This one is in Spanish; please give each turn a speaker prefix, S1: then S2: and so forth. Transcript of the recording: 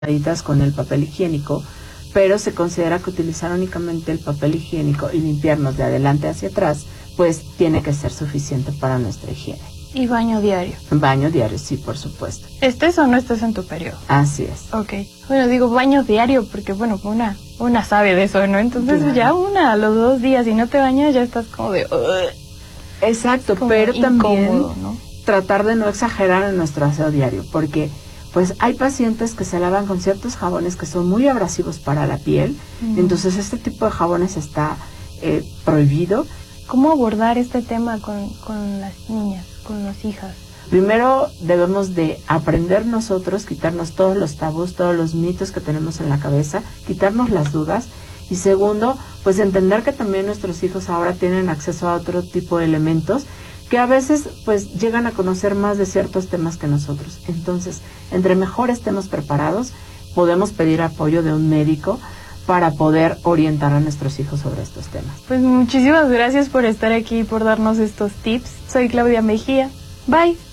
S1: con el papel higiénico, pero se considera que utilizar únicamente el papel higiénico y limpiarnos de adelante hacia atrás, pues tiene que ser suficiente para nuestra higiene.
S2: ¿Y baño diario?
S1: Baño diario, sí, por supuesto.
S2: ¿Estés o no estés en tu periodo?
S1: Así es.
S2: Ok. Bueno, digo baño diario porque, bueno, una sabe de eso, ¿no? Entonces
S1: Claro.
S2: ya a los 2 días, si no te bañas, ya estás como de...
S1: Exacto,
S2: como
S1: pero también
S2: incómodo, ¿no?
S1: tratar de no exagerar en nuestro aseo diario, porque pues hay pacientes que se lavan con ciertos jabones que son muy abrasivos para la piel, entonces este tipo de jabones está prohibido.
S2: ¿Cómo abordar este tema con las niñas, con las hijas?
S1: Primero debemos de aprender nosotros, quitarnos todos los tabús, todos los mitos que tenemos en la cabeza, quitarnos las dudas. Y segundo, pues entender que también nuestros hijos ahora tienen acceso a otro tipo de elementos que a veces pues llegan a conocer más de ciertos temas que nosotros. Entonces, entre mejor estemos preparados, podemos pedir apoyo de un médico para poder orientar a nuestros hijos sobre estos temas.
S2: Pues muchísimas gracias por estar aquí y por darnos estos tips. Soy Claudia Mejía. Bye.